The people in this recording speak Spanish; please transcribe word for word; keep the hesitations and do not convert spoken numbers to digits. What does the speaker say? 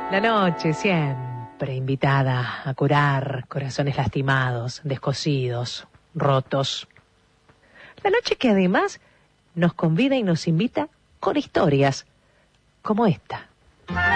La noche siempre invitada a curar corazones lastimados, descosidos, rotos. La noche que además nos convida y nos invita con historias como esta.